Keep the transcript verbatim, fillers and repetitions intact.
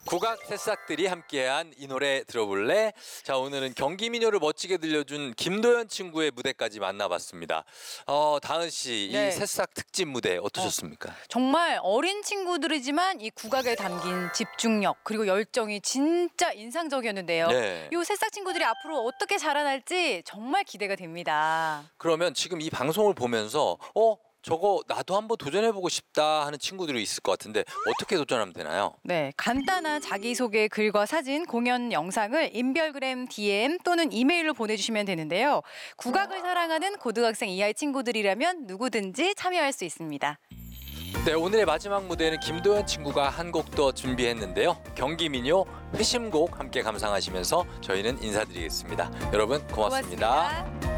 국악 새싹들이 함께한 이 노래 들어볼래? 자, 오늘은 경기 민요를 멋지게 들려준 김도연 친구의 무대까지 만나봤습니다. 어, 다은 씨, 네. 이 새싹 특집 무대 어떠셨습니까? 정말 어린 친구들이지만 이 국악에 담긴 집중력 그리고 열정이 진짜 인상적이었는데요. 네. 이 새싹 친구들이 앞으로 어떻게 자라날지 정말 기대가 됩니다. 그러면 지금 이 방송을 보면서 어? 저거 나도 한번 도전해보고 싶다 하는 친구들이 있을 것 같은데 어떻게 도전하면 되나요? 네, 간단한 자기소개 글과 사진, 공연 영상을 인별그램 디엠 또는 이메일로 보내주시면 되는데요. 국악을 사랑하는 고등학생 이하의 친구들이라면 누구든지 참여할 수 있습니다. 네, 오늘의 마지막 무대는 김도연 친구가 한 곡 더 준비했는데요. 경기 민요 회심곡 함께 감상하시면서 저희는 인사드리겠습니다. 여러분 고맙습니다. 고맙습니다.